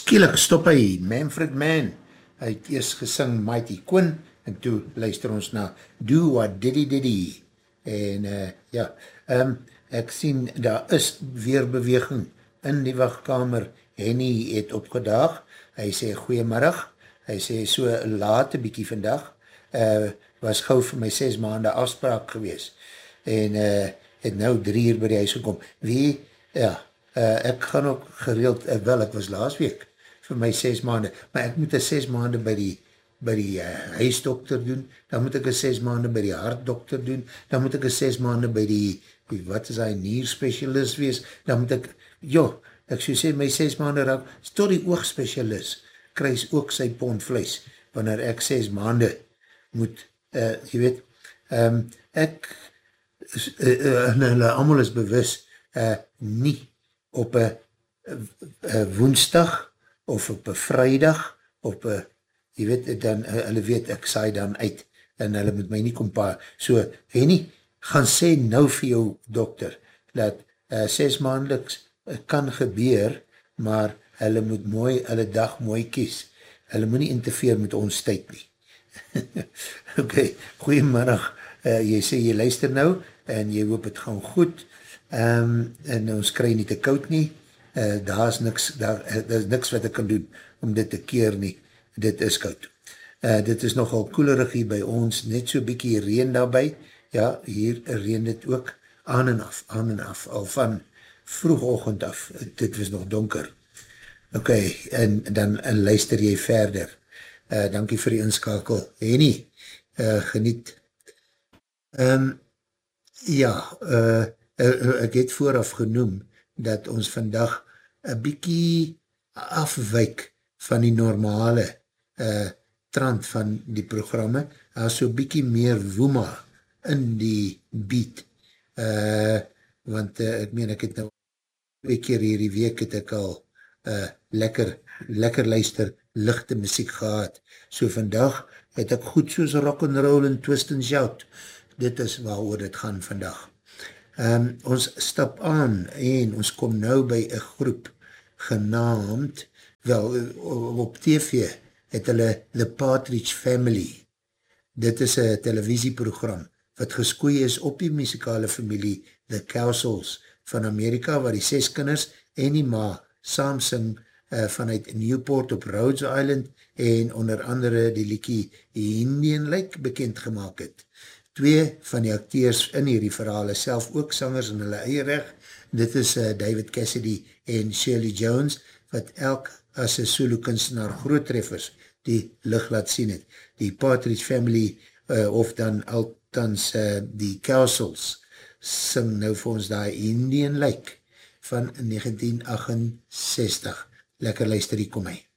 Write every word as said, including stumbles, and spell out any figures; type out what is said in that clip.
skielik stop hy, Manfred Mann, hy het eers gesing Mighty Quinn, en toe luister ons na Do What Diddy Diddy, en uh, ja, um, ek sien, daar is weer beweging in die wachtkamer, Henny het opgedaag, hy sê goeiemiddag, hy sê so late bykie vandag, uh, was gauw vir my ses maande afspraak gewees, en uh, het nou drie uur by die huis gekom, wie, ja, uh, ek gaan ook gereeld, uh, wel, ek was laas week, vir my ses maande, maar ek moet een ses maande by die, by die uh, huisdokter doen, dan moet ek een ses maande by die hartdokter doen, dan moet ek een ses maande by die, die wat is hy, nierspecialist wees, dan moet ek, joh, ek so sê, my ses maande raak, tot die oogspecialist, kruis ook sy pond vlees, wanneer ek ses maande moet, uh, jy weet, um, ek, uh, uh, en hulle allemaal is bewus, uh, nie op een woensdag, of op een vrijdag, op een, jy weet, dan, uh, hulle weet, ek saai dan uit, en hulle moet my nie kompaar, so, Henny, gaan sê nou vir jou dokter, dat uh, ses maandeliks uh, kan gebeur, maar hulle moet mooi, hulle dag mooi kies, hulle moet nie interfeer met ons tyd nie. Ok, goeiemiddag, uh, jy sê jy luister nou, en jy hoop het gaan goed, um, en ons kry nie te koud nie, uh, daar is niks, daar, daar is niks wat ek kan doen, om dit te keer nie, dit is koud. Uh, dit is nogal koelerig hier by ons, net so bykie reën daarby, ja, hier reën dit ook aan en af, aan en af, al van vroegochtend af, dit was nog donker. Ok, en dan en luister jy verder. Uh, dankie vir die inskakel. Henny, uh, geniet. Um, ja, uh, uh, ek het vooraf genoem, dat ons vandag een bykie afwyk van die normale uh, trant van die programme, as so bykie meer woema in die beat, uh, want uh, ek meen, ek het nou twee keer hierdie week het ek al uh, lekker, lekker luister, lichte muziek gehad, so vandag het ek goed soos rock and roll en twist and shout, dit is waaroor dit gaan vandag. Um, ons stap aan en ons kom nou by een groep genaamd, wel, op T V het hulle The Partridge Family, dit is een televisieprogram, wat geskoei is op die muzikale familie The Cowsills van Amerika, waar die ses kinders en die ma saam sing uh, vanuit Newport op Rhodes Island en onder andere die liekie Indian Lake bekend gemaakt het. Twee van die acteurs in hierdie verhaal is self ook sangers in hulle eie reg. Dit is uh, David Cassidy en Shirley Jones, wat elk as een solo kunstenaar groot treffers die licht laat sien het. Die Partridge Family, uh, of dan althans uh, die Cowsills, sing nou vir ons die Indian Lake van negentien agt ses. Lekker luister, hier kom hy.